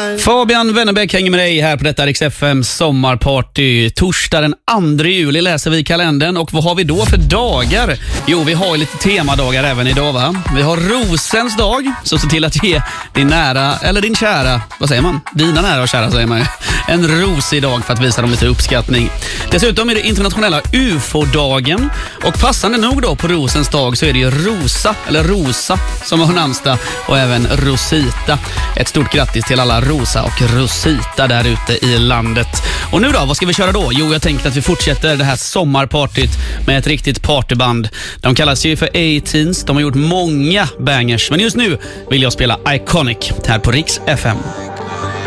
Fabian Wennerbäck hänger med dig här på detta Rix FM sommarparty. Torsdag den 2 juli läser vi i kalendern. Och vad har vi då för dagar? Jo, vi har lite temadagar även idag, va? Vi har Rosens dag, så se till att ge din nära, eller din kära, vad säger man? Dina nära och kära säger man ju. En ros idag för att visa dem lite uppskattning. Dessutom är det internationella UFO-dagen. Och passande nog då på Rosens dag så är det ju Rosa, eller Rosa som har namnsdag, och även Rosita. Ett stort grattis till alla Rosa och Rosita där ute i landet. Och nu då, vad ska vi köra då? Jo, jag tänkte att vi fortsätter det här sommarpartyt med ett riktigt partyband. De kallas ju för A-Teens. De har gjort många bangers. Men just nu vill jag spela Iconic här på Rix FM.